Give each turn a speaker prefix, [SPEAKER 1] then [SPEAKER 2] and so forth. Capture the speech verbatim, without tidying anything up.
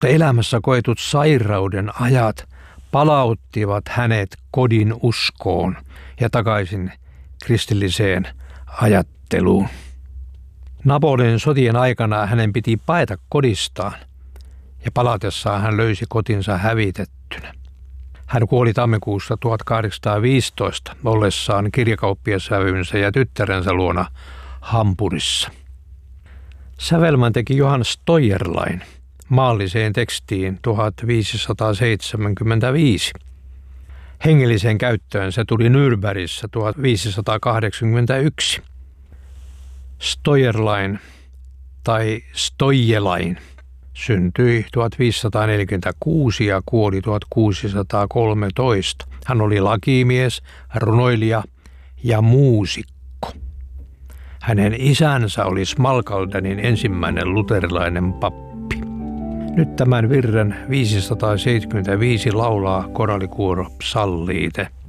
[SPEAKER 1] Mutta elämässä koetut sairauden ajat palauttivat hänet kodin uskoon ja takaisin kristilliseen ajatteluun. Napoleonin sotien aikana hänen piti paeta kodistaan ja palatessaan hän löysi kotinsa hävitettynä. Hän kuoli tammikuussa tuhatkahdeksansataaviisitoista ollessaan kirjakauppiasvävynsä ja tyttärensä luona Hampurissa. Sävelmän teki Johann Steuerlein maalliseen tekstiin tuhatviisisataaseitsemänkymmentäviisi. Hengelliseen käyttöön se tuli Nürnbergissä tuhatviisisataakahdeksankymmentäyksi. Steuerlein tai Stoijelain syntyi tuhatviisisataaneljäkymmentäkuusi ja kuoli tuhatkuusisataakolmetoista. Hän oli lakimies, runoilija ja muusikko. Hänen isänsä oli Smalkaldenin ensimmäinen luterilainen pappi. Nyt tämän virren viisisataaseitsemänkymmentäviisi laulaa koraalikuoro Psalliite.